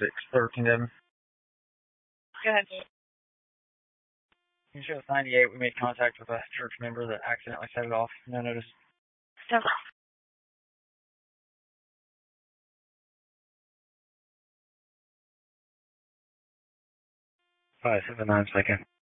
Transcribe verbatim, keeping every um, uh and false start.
six thirteen Devon. Go ahead. You show us ninety-eight. We made contact with a church member that accidentally set it off. No notice. So, Five seven nine second.